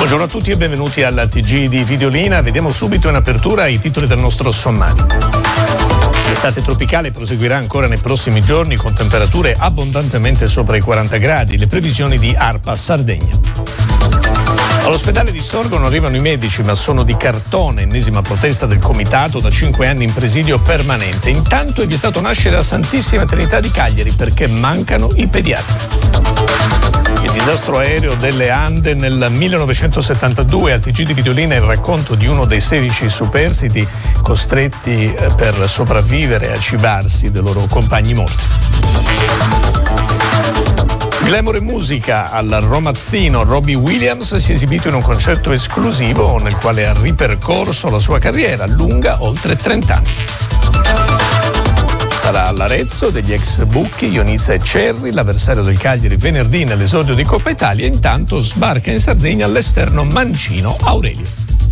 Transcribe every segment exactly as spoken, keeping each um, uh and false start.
Buongiorno a tutti e benvenuti alla T G di Videolina. Vediamo subito in apertura i titoli del nostro sommario. L'estate tropicale proseguirà ancora nei prossimi giorni con temperature abbondantemente sopra i quaranta gradi. Le previsioni di ARPA Sardegna. All'ospedale di Sorgono arrivano i medici, ma sono di cartone. Ennesima protesta del comitato, da cinque anni in presidio permanente. Intanto è vietato nascere a Santissima Trinità di Cagliari perché mancano i pediatri. Il disastro aereo delle Ande nel millenovecentosettantadue. Al T G di Videolina il racconto di uno dei sedici superstiti costretti per sopravvivere a cibarsi dei loro compagni morti. Glamour e musica. Al Romazzino Robbie Williams si è esibito in un concerto esclusivo nel quale ha ripercorso la sua carriera lunga oltre trenta anni. Sarà all'Arezzo degli ex Bucchi, Ionizza e Cerri, l'avversario del Cagliari venerdì nell'esordio di Coppa Italia. Intanto sbarca in Sardegna all'esterno mancino Aurelio.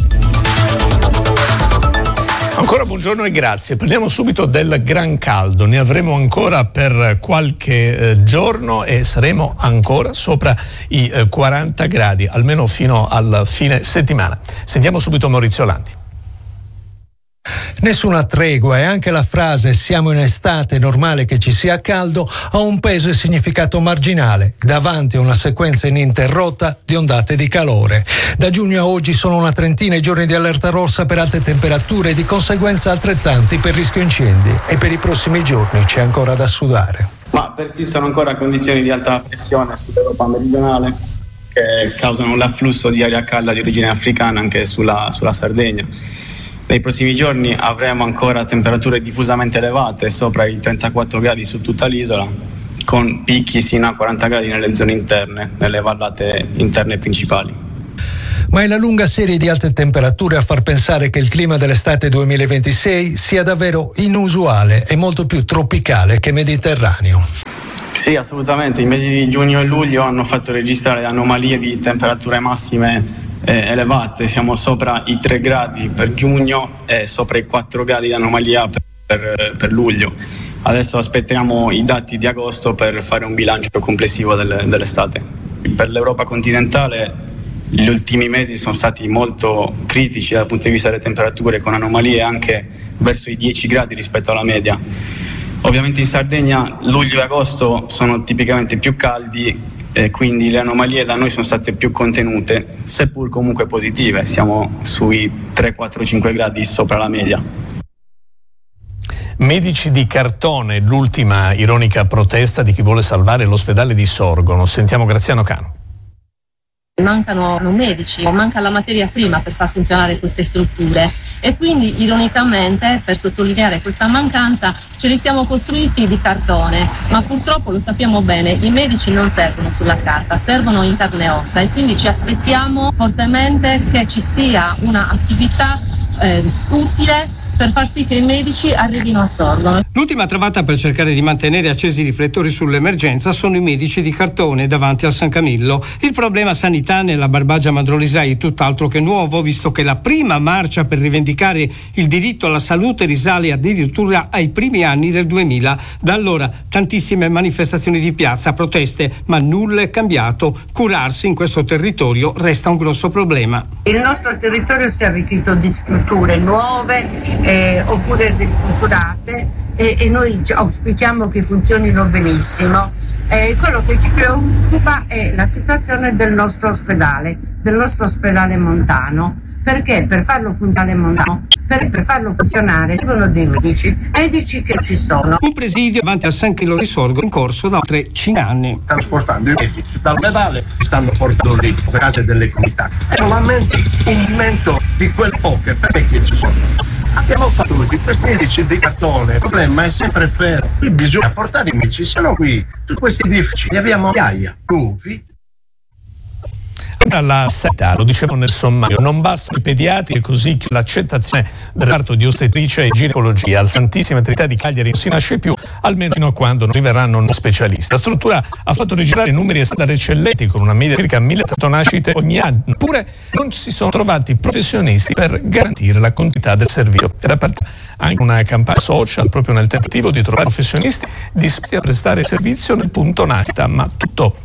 Ancora buongiorno e grazie. Parliamo subito del gran caldo. Ne avremo ancora per qualche eh, giorno e saremo ancora sopra i eh, quaranta gradi, almeno fino al fine settimana. Sentiamo subito Maurizio Lanti. Nessuna tregua e anche la frase "siamo in estate, è normale che ci sia caldo" ha un peso e significato marginale davanti a una sequenza ininterrotta di ondate di calore. Da giugno a oggi sono una trentina i giorni di allerta rossa per alte temperature e di conseguenza altrettanti per rischio incendi, e per i prossimi giorni c'è ancora da sudare. Ma persistono ancora condizioni di alta pressione sull'Europa meridionale che causano l'afflusso di aria calda di origine africana anche sulla, sulla Sardegna. Nei prossimi giorni avremo ancora temperature diffusamente elevate, sopra i trentaquattro gradi su tutta l'isola, con picchi sino a quaranta gradi nelle zone interne, nelle vallate interne principali. Ma è la lunga serie di alte temperature a far pensare che il clima dell'estate duemilaventisei sia davvero inusuale e molto più tropicale che mediterraneo. Sì, assolutamente. I mesi di giugno e luglio hanno fatto registrare anomalie di temperature massime Eh, elevate. Siamo sopra i tre gradi per giugno e sopra i quattro gradi di anomalia per, per, per luglio. Adesso aspettiamo i dati di agosto per fare un bilancio complessivo del, dell'estate. Per l'Europa continentale gli ultimi mesi sono stati molto critici dal punto di vista delle temperature, con anomalie anche verso i dieci gradi rispetto alla media. Ovviamente in Sardegna luglio e agosto sono tipicamente più caldi, e quindi le anomalie da noi sono state più contenute, seppur comunque positive. Siamo sui tre, quattro, cinque gradi sopra la media. Medici di cartone, l'ultima ironica protesta di chi vuole salvare l'ospedale di Sorgono. Sentiamo Graziano Cano. Mancano medici, manca la materia prima per far funzionare queste strutture, e quindi ironicamente, per sottolineare questa mancanza, ce li siamo costruiti di cartone, ma purtroppo lo sappiamo bene, i medici non servono sulla carta, servono in carne e ossa, e quindi ci aspettiamo fortemente che ci sia una attività eh, utile per far sì che i medici arrivino a Sorgono. L'ultima trovata per cercare di mantenere accesi i riflettori sull'emergenza sono i medici di cartone davanti al San Camillo. Il problema sanità nella Barbagia Mandrolisai è tutt'altro che nuovo, visto che la prima marcia per rivendicare il diritto alla salute risale addirittura ai primi anni del duemila. Da allora tantissime manifestazioni di piazza, proteste, ma nulla è cambiato. Curarsi in questo territorio resta un grosso problema. Il nostro territorio si è arricchito di strutture nuove Eh, oppure ristrutturate, e, e noi auspichiamo che funzionino benissimo. Eh, quello che ci preoccupa è la situazione del nostro ospedale, del nostro ospedale montano, perché per farlo funzionare montano, per, per farlo funzionare servono dei medici, medici che ci sono. Un presidio davanti al San Camillo di Sorgono in corso da oltre cinque anni. Stanno spostando i medici dall'ospedale, stanno portando lì le case delle comunità. È nuovamente un movimento di quelle poche perché ci sono. Abbiamo fatto tutti questi medici di cartone, il problema è sempre fermo. Qui bisogna portare i medici, sono qui, tutti questi edifici, ne abbiamo migliaia, nuovi. La sanità, lo dicevo nel sommario, non bastano i pediatri, e così che l'accettazione del reparto di ostetricia e ginecologia al Santissima Trinità di Cagliari non si nasce più, almeno fino a quando non arriveranno un specialista. La struttura ha fatto registrare numeri standard eccellenti, con una media di circa milleottanta nascite ogni anno, eppure non si sono trovati professionisti per garantire la continuità del servizio. Era partita anche una campagna social proprio nel tentativo di trovare professionisti disposti a prestare servizio nel punto nascita, ma tutto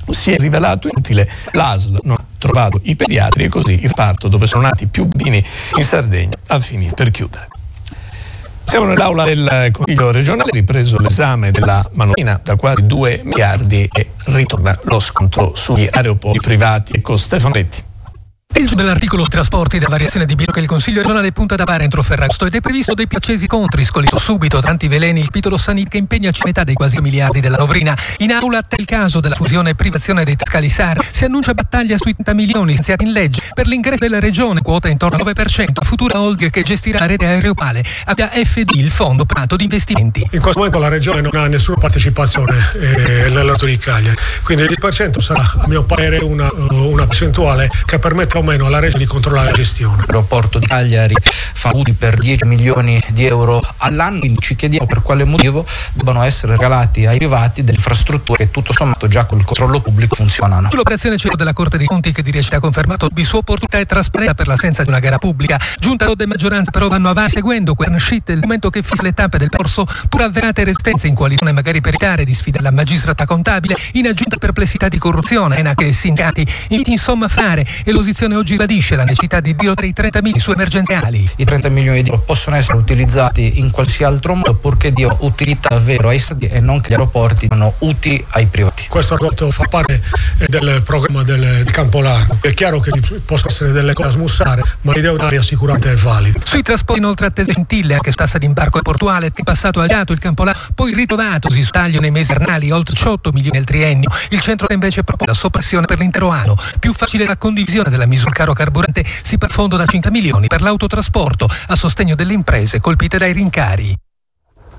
si è rivelato inutile. L'A S L non ha trovato i pediatri e così il reparto dove sono nati più bambini in Sardegna ha finito per chiudere. Siamo nell'aula del Consiglio regionale, ripreso l'esame della manovra da quasi due miliardi e ritorna lo scontro sugli aeroporti privati. Ecco Stefano Letti. Il dell'articolo trasporti della variazione di bilancio che il Consiglio regionale punta da fare entro Ferragosto ed è previsto dei più accesi contri, scolito subito tanti veleni il capitolo sanitario che impegna metà dei quasi miliardi della Novrina. In aula, il caso della fusione e privazione dei Tascali S A R, si annuncia battaglia sui trenta milioni stanziati in legge per l'ingresso della regione, quota intorno al nove per cento, futura holding che gestirà la rete aeroportuale, abbia F D, il fondo privato di investimenti. In questo momento la regione non ha nessuna partecipazione eh, nell'aeroporto di Cagliari, quindi il dieci per cento sarà a mio parere una, una percentuale che permette o meno alla regione di controllare la gestione. L'aeroporto di Cagliari fa utili per dieci milioni di euro all'anno, quindi ci chiediamo per quale motivo debbano essere regalati ai privati delle infrastrutture che tutto sommato già con il controllo pubblico funzionano. L'operazione cielo della Corte dei Conti che di recente ha confermato di sua opportunità e trasparenza per l'assenza di una gara pubblica. Giunta e maggioranza però vanno avanti seguendo quel sheet il momento che fissa le tappe del corso, pur avverate resistenze in coalizione magari per evitare di sfidare la magistrata contabile, in aggiunta perplessità di corruzione, ENAC e sindacati, inviti insomma a fare e l'opposizione oggi ribadisce la necessità di dirottare i trenta milioni su emergenziali. I trenta milioni di euro possono essere utilizzati in qualsiasi altro modo purché diano utilità davvero ai stati e non che gli aeroporti siano utili ai privati. Questo argomento fa parte del programma del, del Campo Largo. È chiaro che possono essere delle cose da smussare, ma l'idea un'area sicuramente è valida. Sui trasporti inoltre attese Gentile, anche stassa d'imbarco portuale, in passato agiato il Campo Largo, poi ritrovato, si taglio nei mesi invernali, oltre diciotto milioni nel triennio. Il centro invece propone la soppressione per l'intero anno. Più facile la condivisione della misura caro carburante, si per fondo da cinque milioni per l'autotrasporto a sostegno delle imprese colpite dai rincari.